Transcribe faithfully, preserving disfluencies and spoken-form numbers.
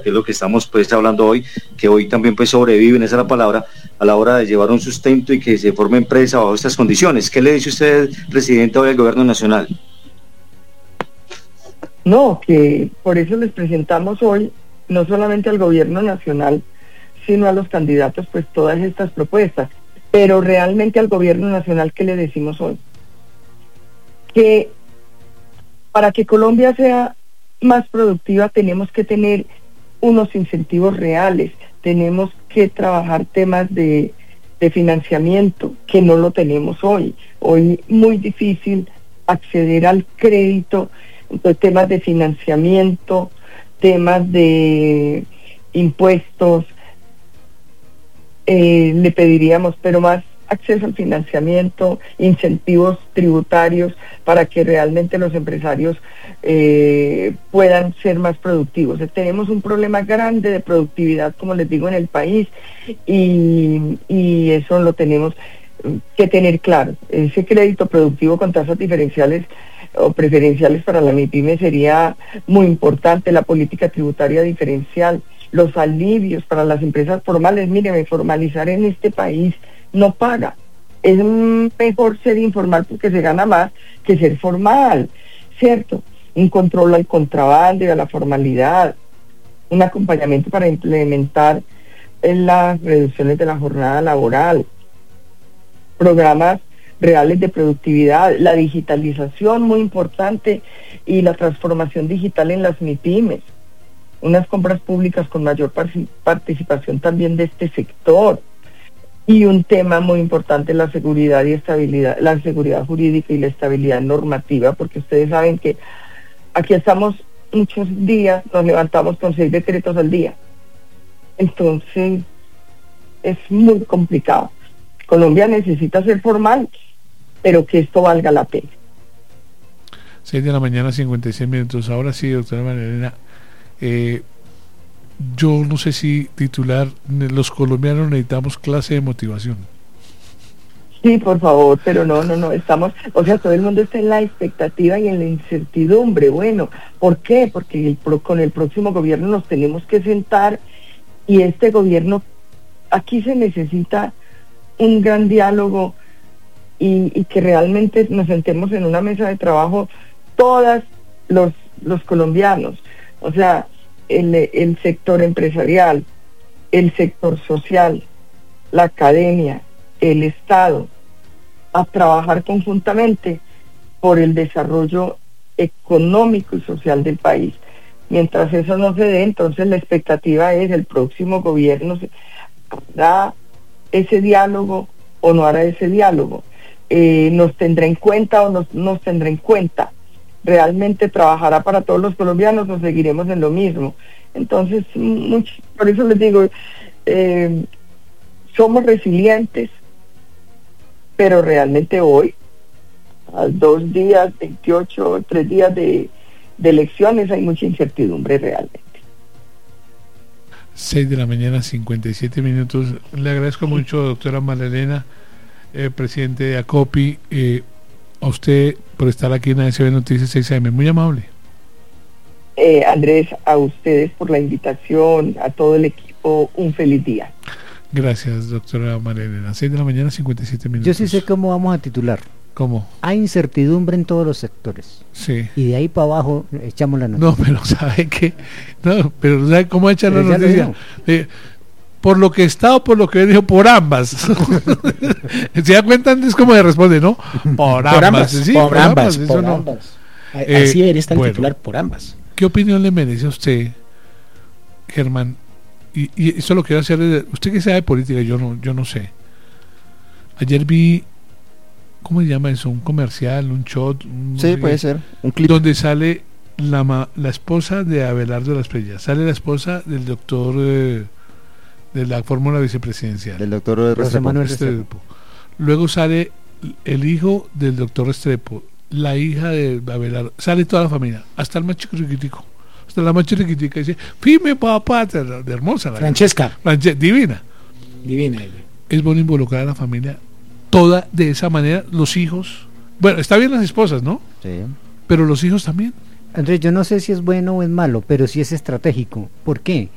que es lo que estamos pues hablando hoy, que hoy también pues sobreviven, esa es la palabra, a la hora de llevar un sustento y que se forme empresa bajo estas condiciones. ¿Qué le dice usted, presidente, hoy al gobierno nacional? No, que por eso les presentamos hoy, no solamente al gobierno nacional, sino a los candidatos, pues todas estas propuestas. Pero realmente al gobierno nacional, ¿qué le decimos hoy? Que para que Colombia sea más productiva tenemos que tener unos incentivos reales, tenemos que trabajar temas de, de financiamiento, que no lo tenemos hoy. Hoy muy difícil acceder al crédito, entonces temas de financiamiento, temas de impuestos, eh, le pediríamos, pero más acceso al financiamiento, incentivos tributarios para que realmente los empresarios eh, puedan ser más productivos. Tenemos un problema grande de productividad, como les digo, en el país y, y eso lo tenemos que tener claro. Ese crédito productivo con tasas diferenciales o preferenciales para la MIPYME sería muy importante, la política tributaria diferencial, los alivios para las empresas formales. Míreme, formalizar en este país no paga. Es mejor ser informal porque se gana más que ser formal, ¿cierto? Un control al contrabando y a la formalidad, un acompañamiento para implementar las reducciones de la jornada laboral, programas reales de productividad, la digitalización muy importante y la transformación digital en las MIPYMES, unas compras públicas con mayor participación también de este sector. Y un tema muy importante, la seguridad y estabilidad, la seguridad jurídica y la estabilidad normativa, porque ustedes saben que aquí estamos muchos días, nos levantamos con seis decretos al día. Entonces, es muy complicado. Colombia necesita ser formal, pero que esto valga la pena. seis de la mañana, cincuenta y seis minutos. Ahora sí, doctora María eh, yo no sé si titular, los colombianos necesitamos clase de motivación. Sí, por favor, pero no, no, no, estamos, o sea, todo el mundo está en la expectativa y en la incertidumbre. Bueno, ¿por qué? Porque el pro, con el próximo gobierno nos tenemos que sentar y este gobierno, aquí se necesita un gran diálogo y, y que realmente nos sentemos en una mesa de trabajo todas los, los colombianos, o sea, el, el sector empresarial, el sector social, la academia, el Estado, a trabajar conjuntamente por el desarrollo económico y social del país. Mientras eso no se dé, entonces la expectativa es el próximo gobierno hará ese diálogo o no hará ese diálogo, eh, nos tendrá en cuenta o no nos tendrá en cuenta, realmente trabajará para todos los colombianos o seguiremos en lo mismo. Entonces, mucho, por eso les digo, eh, somos resilientes, pero realmente hoy, a dos días, veintiocho, tres días de, de elecciones, hay mucha incertidumbre realmente. seis de la mañana, cincuenta y siete minutos. Le agradezco mucho, doctora María, eh, presidente de ACOPI, eh, a usted por estar aquí en A S B Noticias seis A M. Muy amable. Eh, Andrés, a ustedes por la invitación, a todo el equipo, un feliz día. Gracias, doctora María Elena. seis de la mañana, cincuenta y siete minutos. Yo sí sé cómo vamos a titular. ¿Cómo? Hay incertidumbre en todos los sectores. Sí. Y de ahí para abajo echamos la noticia. No, pero ¿sabe qué? No, pero ¿sabe cómo echar la noticia? Eh, por lo que está o por lo que dijo, por ambas. ¿Se da cuenta antes cómo le responde, no? Por ambas. Por ambas, sí, por, por ambas, ambas. por Eso ambas. no. Así eh, debería estar bueno, el titular, por ambas. ¿Qué opinión le merece a usted, Germán? Y, y eso lo quiero hacer, usted que sabe de política, yo no, yo no sé. Ayer vi, ¿cómo se llama eso? Un comercial, un shot. Un, sí, no puede qué, ser. Un clip. Donde sale la, ma, la esposa de Abelardo Lasprilla, sale la esposa del doctor eh, de la fórmula vicepresidencial. Del doctor Restrepo. Restrepo. Luego sale el hijo del doctor Restrepo, la hija de Abelardo, sale toda la familia, hasta el más chiquitico. Hasta la más chiquitica dice, firme papá, de hermosa. La Francesca. Franche divina. Divina ella. Es bueno involucrar a la familia toda de esa manera, los hijos. Bueno, está bien las esposas, ¿no? Sí. Pero los hijos también. Andrés, yo no sé si es bueno o es malo, pero sí es estratégico. ¿Por qué?